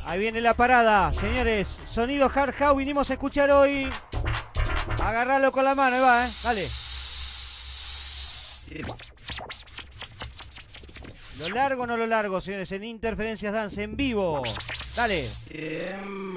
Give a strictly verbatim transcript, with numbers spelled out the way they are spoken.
Ahí viene la parada, señores. Sonido Hard House vinimos a escuchar hoy. Agarralo con la mano, ahí va, ¿eh? Dale. Lo largo o no lo largo, señores. En Interferencias Dance en vivo. Dale.